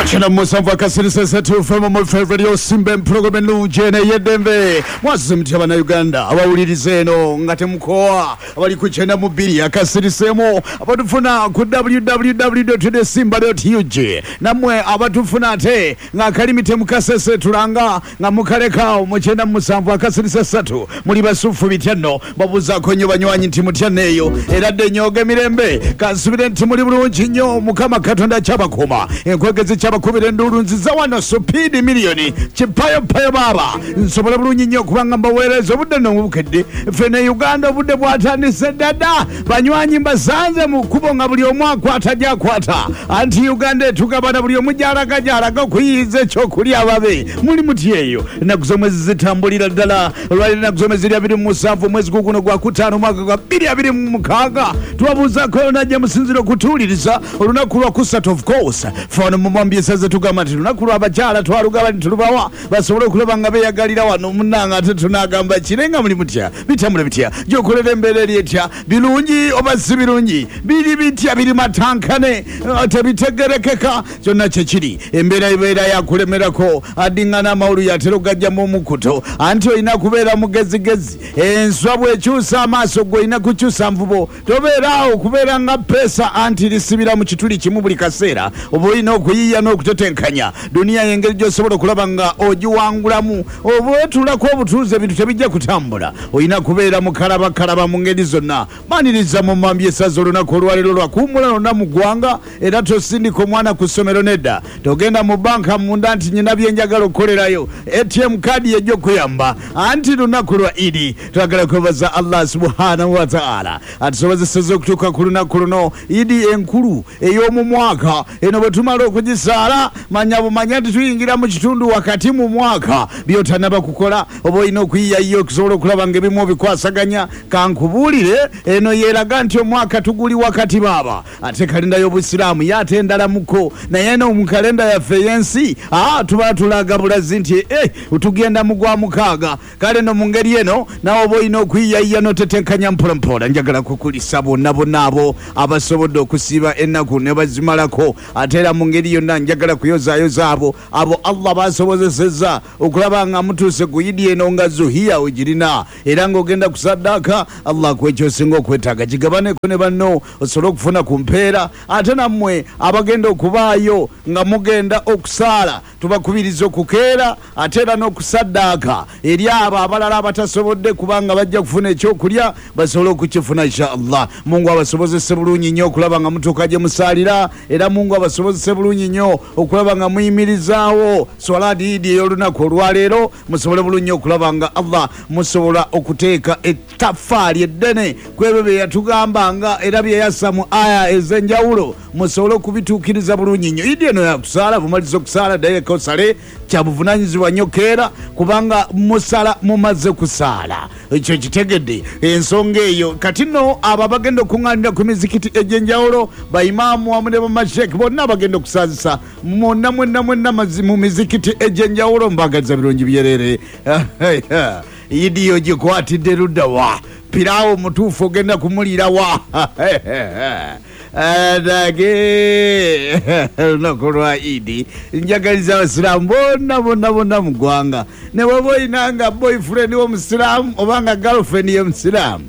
Chana musamva kasirisa setu from my favorite radio Simben program Lujene Yedembe mwazimtia na Uganda abawulirize eno ngate mkoa abali kuchena mubiri akasirisemo abatufuna ku www.simba.ug namwe abatufuna ate ngakalimite mukasese tulanga ngamukaleka muchena musamva akasirisa setu muri basufu bityano babuza konyo banywanyi nti mutyaneyo eradde nyoge mirembe kasubire nti muri bulungi nyo mukama katonda cyabakoma enkwegeze cyabakubire nduru nziza wano supidi milioni chipayo payo baba nsobola bulungi nyo kubanga mbawerezo budde no bukedde fene Uganda budde bwatandise dada banywanyi mbasanze mu kubonga buli omwaka atajja kwata anti Uganda tugabana buli omujala kuyize cyo kuli ababe muri mutyeyo nakuzomwe zitambulira dala lwali nakuzomwe ziri abiri musafu mwezi gukuno gwa kutano mwaka gwa 2026 tuwabuza ko naje musinziro kutuliriza olunaku lwa kusatu of course phone mumwambye saze tugamati olunaku lwa bajala twaluga tulubawa basobole kuleba nga beyagalira wano munanga ate tunagamba kirenga muri mutya bitambule bitya jokolere embereri etya bilungi obasi birungi biri bitya biri matankane tabitegerekeka kyonna kyekiri embera ibera yakulemerako adingana amawulu yatero gajja mu mukuto anti oyina kubeera mugezigezi enswabwe ekyusa amaaso gwe oyina kukyusa nvubo tobeeraawo kubeera nga pesa anti lisibira mu kituli kimu buli kaseera oba oyina okuyiya n'okutetenkanya duniya yengeri gy'osobola okulaba nga ogiwangulamu oba otulako obutuuze ebintu tebijja kutambula oyina kubeera mukalaba mu ngeri zonna maniriza mu mambye esaza olunaku olwaliro lwakuumula lonna mu ggwanga era tosindika omwana ku ssomero nedda togenda mu banka munda nti nyina byenjagala okukolerayo ATM kadi yejja okuyamba anti lunaku lwa idi twagala kwebaza Allah subhanahu wa ta'ala atusobozeseza okutuuka ku lunaku luno idi enkulu ey'omu mwaka eno bwe tumala okugisaala manya tuyingira mu kitundu wakati mu mwaka byotanaba kukola oba olina okuyiyayo okusobola okulaba ng'ebimu bikwasaganya kankubuulire eno yeeraga nti omwaka tuguli wakati baaba ate kalenda y'obusiraamu yaate endala muko naye eno mu kalenda yaffe ey'ensi tuba tulaga bulazi nti tugenda mu gwa mukaaga kale no mu ngeri eno nawe oba olina okuyiyayiya n'otetenkanya mpolampola njagala kukulisa bonna abo abasobodde okusiiba ennaku ne bazimalako ate era mu ngeri yonna njagala kuyozaayoza abo Allah basobozesezza okulaba nga mutuuse ku yidi eno nga zuhiya wegirina era ng'ogenda kusaddaaka Allah kwekyosinga okwetaaga kigabaneko ne banno osobole okufuna ku mpeera ate nammwe abagenda okubaayo nga mugenda okusaala tubakubiriza okukeera ate era n'okusaddaaka eri abo abalala abatasobodde kubanga bajja kufuna ekyokulya basobole okukifuna insha Allah. Mungu abasobozese bulungi nnyo okulaba nga mutuuka gye musaalira era Mungu abasobozese bulungi nnyo okulaba nga muyimirizaawo swalaadi idi ey'olunaku olwaleero musobole bulungi okulaba nga Allah musobola okuteeka ettaffaali eddene kwebyo bye yatugambanga era bye yassa mu aya ez'enjawulo musobole okubituukiriza bulungi nnyo. Idi eno yakusaala bumaliza okusaala dayeka osale kya buvunaanyizibwa nnyo keera kubanga musala mumaze kusaala ekyo kitegedde ensonga eyo kati nno abo bagenda okuŋŋaanira ku mizikiti egy'enjawulo baimaamu wamu ne bamasheki bonna bagenda okusaazisa mwonna mu mizikiti egy'enjawulo mbagaza birungi byerere idiyo gikwatidde ludda wa piraawo mutuufu ogenda kumulira wa adage lunaku lwa idi njagaliza abasiraamu bonna mu ggwanga ne bw'oba olina nga boyfriend w'omusiraamu oba nga girlfriend y'omusiraamu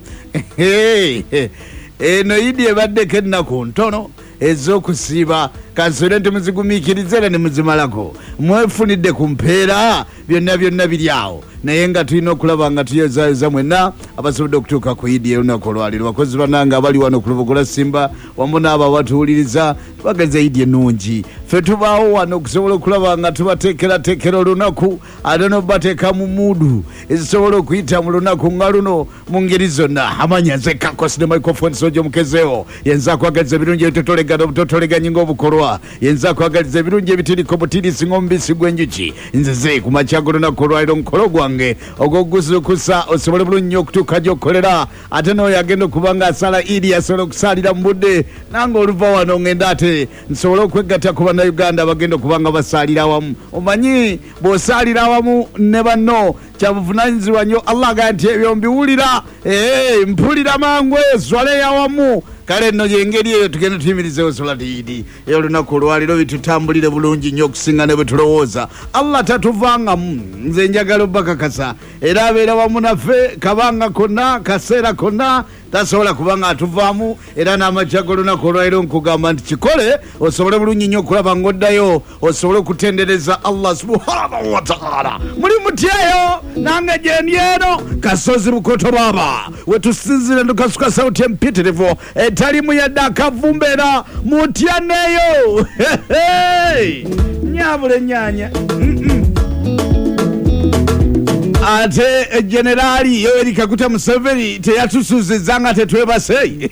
eno idi ebaddeko ennaku ntono ez'okusiiba kansole nti muzigumiikirize era ne muzimalako mwefunidde ku mpeera byonna biri awo naye nga tulina okulaba nga tuyozaayoza mwenna abasobodde okutuuka ku idi olunaku olwaliro bakozi bannanga abali wano ku Lubogola Simba wamu n'abo abatuwuliriza bageza idi ennungi ffe tubaawo wano okusobola okulaba nga tubateekerateekera olunaku ate n'obateeka mu muudu ezisobola okuyita mu lunaku nga luno mu ngeri zonna amanya nze Kakosi ne microphone sojo mukezeewo yenza kwagaliza ebirungi ebitotolega n'obutotoleganyi ng'obukolwa yenza kwagaliza ebirungi ebitiriko butirisi ng'omubisi gw'enjuki nzize ku makya g'olunaku olwaliro nkolo gwange ogw'okuzukusa osobole bulungi okutuuka gy'okolera ate n'oyo agenda okuba nga asala idi asobola okusaalira mu budde nange oluva wano ngenda ate nsobole okwegatta ku bannayuganda abagenda okuba nga basaalira awamu omanyi bw'osaalira awamu ne banno kya buvunaanyizibwa nnyo Allah agamba nti ebyo mbiwulira mpulira mangu eswale yawamu kale nno yengeri eyo tugenda tuyimirizewo Solati eyo lunaku olwaliro bitutambulire bulungi nnyo okusinga ne bwe tulowooza. Allah tatuvangamu, nze njagala obbakakasa era abeera wamu naffe kabanga konna kaseera konna tasobola kubanga atuvaamu era n'amajja g'olunaku olwaliro nkugamba nti kikole osobole bulungi nnyo okulaba ng'oddayo osobole okutendereza Allah subhanahu wa ta'ala. Muli mutyayo nange gyendyeno Kasozi Bukoto baba wetusinzire ndukasuka sauti empitirivu etalimu yadde akavumba era mutya neyo nyabule nyanya ate Generali Yoweri Kaguta Museveni teyatusuuzizza nga tetwebase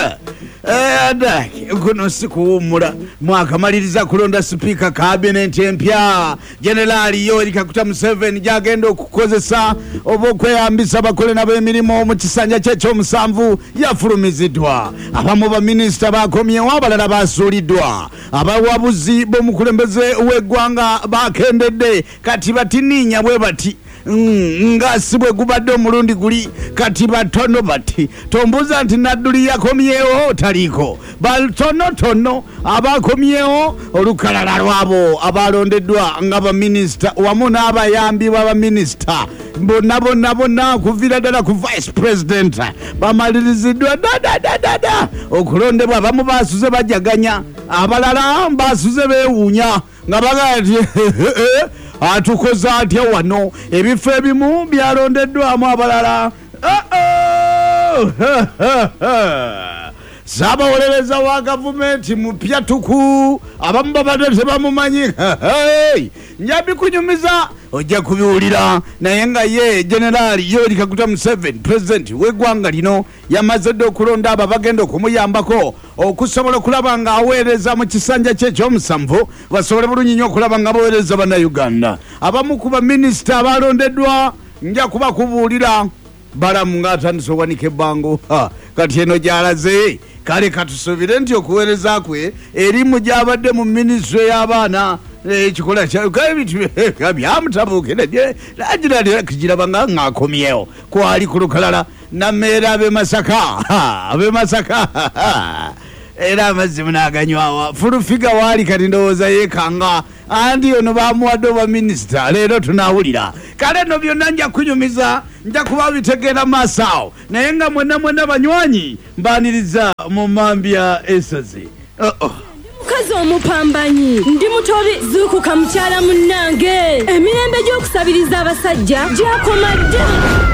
kuno si kuwummula mwakamaliriza kulonda sipiika kabineti empya. Generali Yoweri Kaguta Museveni gyagenda okukozesa oba okweyambisa bakole nabo emirimu mu kisanja kye ky'omusanvu yafulumiziddwa. Abamu baminisita bakomyewo, abalala basuuliddwa. Abawabuzi b'omukulembeze w'eggwanga bakendedde kati batininya bwe bati nga sibwe gubadde omulundi guli kati batono bati tombuza nti Nadduli yakomyewo taliko batonotono abakomyewo olukalala lwabo abalondeddwa nga baminisita wamu n'abayambi b'abaminisita bonna kuvira ddala ku vice president bamaliriziddwa dada okulondebwa. Abamu basuze bajaganya, abalala basuze beewuunya nga bagaa ti atukoze atya wano ebifo ebimu byalondeddwamu abalala. Saabawolereza wa gavumenti mupya tuku abamu babadde tebamumanyi. Njabi kunyumiza ojja kubiwulira naye nga ye Generali Yoweri Kaguta Museveni president w'eggwanga lino yamaze dde okulonda abo bagenda okumuyambako okusobola okulaba nga aweereza mu kisanja kye ky'omusanvu basobole bulungi nnyo okulaba nga baweereza bannayuganda. Abamu ku baminisita abalondeddwa nja kuba kubuulira balamu ng'atandise owanika ebbango kati eno gy'alaze kale katusuubire nti okuweereza kwe erimu gy'abadde mu minisitule y'abaana ekikola byamutabuukira kiraba nga ng'akomyewo kwali ku lukalala nammeera ab'e Masaka era amazzi munaganywawa fulufiga waali kati ndowooza yeekanga andi ono bamuwadde obwaminisita leero tunaawulira. Kale nno byonna nja kunyumiza nja kuba bitegeera maaso awo naye nga mwenna banywanyi mbaaniriza mu mambya esaze mukazi omupambanyi ndi mutobi zuukuka mukyala munnange emirembe gy'okusabiriza abasajja gyakoma dda.